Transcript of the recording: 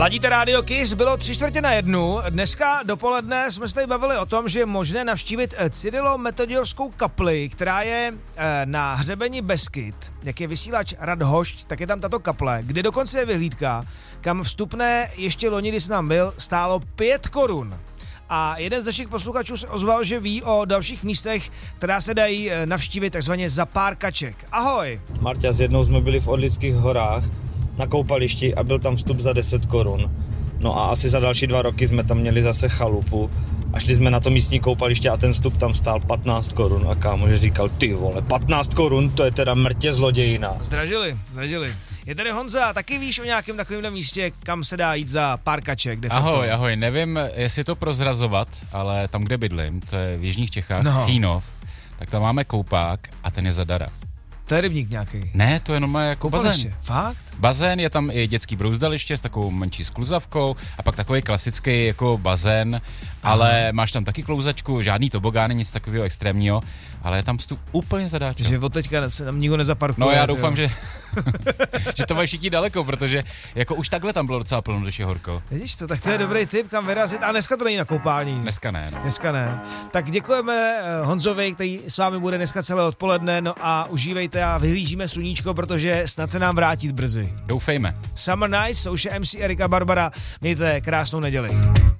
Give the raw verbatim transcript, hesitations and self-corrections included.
Ladíte Radio Kiss, bylo tři čtvrtě na jednu. Dneska dopoledne jsme se tady bavili o tom, že je možné navštívit Cyrilo-Metodějovskou kapli, která je na hřebeni Beskyd. Jak je vysílač Radhošť, tak je tam tato kaple, kde dokonce je vyhlídka, kam vstupné ještě loni, když jsem tam byl, stálo pět korun. A jeden z našich posluchačů se ozval, že ví o dalších místech, která se dají navštívit takzvaně za pár kaček. Ahoj! Marťa, s jednou jsme byli v Orlických horách na koupališti a byl tam vstup za deset korun. No a asi za další dva roky jsme tam měli zase chalupu a šli jsme na to místní koupaliště a ten vstup tam stál patnáct korun a kámoš říkal, ty vole, patnáct korun, to je teda mrtě zlodějina. Zdražili, zdražili. Je tady Honza, taky víš o nějakém takovémhle místě, kam se dá jít za pár kaček? De facto. Ahoj, ahoj, nevím, jestli to prozrazovat, ale tam, kde bydlím, to je v jižních Čechách, no. Chýnov, tak tam máme koupák a ten je zadara. To je rybník nějaký. Ne, to je jenom jako bazén. Fakt? Bazén, je tam i dětský brouzdaliště s takovou menší skluzavkou a pak takový klasický jako bazén, ale Aha. máš tam taky klouzačku, žádný tobogány, nic takového extrémního, ale je tam vstup úplně zadáčo. Že od teďka se tam nikdo nezaparkuje. No já doufám, že, že to mají všichni daleko, protože jako už takhle tam bylo docela plno, když je horko. Vidíš to, tak to je dobrý tip, kam vyrazit. A dneska to není na koupání. Dneska ne. No. Dneska ne. Tak děkujeme Honzovi, který s vámi bude dneska celé odpoledne, no a užívejte a vyhlížíme sluníčko, protože snad se nám vrátit brzy. Doufejme. Summer Nights, to už je M C Erika Barbara. Mějte krásnou neděli.